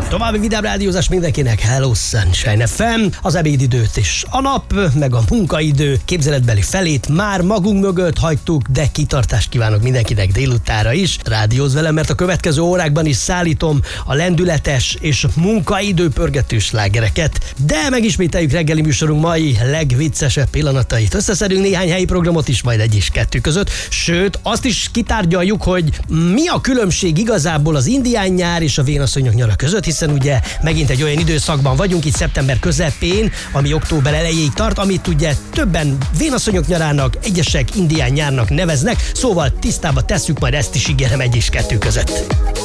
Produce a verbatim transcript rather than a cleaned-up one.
További vidám rádiózás mindenkinek. Hello Sunshine ef em. Az ebédidőt és a nap, meg a munkaidő képzeletbeli felét már magunk mögött hagytuk, de kitartást kívánok mindenkinek délutára is. Rádióz velem, mert a következő órákban is szállítom a lendületes és munkaidő pörgető slágereket. De megismételjük reggeli műsorunk mai legviccesebb pillanatait. Összeszedünk néhány helyi programot is, majd egy és kettő között. Sőt, azt is kitárgyaljuk, hogy mi a különbség igazából az indián nyár és a vénasszonyok nyara között, hiszen ugye megint egy olyan időszakban vagyunk, itt szeptember közepén, ami október elejéig tart, amit ugye többen vénasszonyok nyarának, egyesek indián nyárnak neveznek, szóval tisztába tesszük, majd ezt is ígérem egy és kettő között.